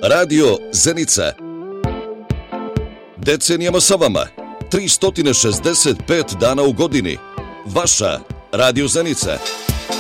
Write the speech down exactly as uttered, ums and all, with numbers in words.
Radio Zenica. Decenijama sa vama. tristo šezdeset pet dana u godini. Vaša Radio Zenica.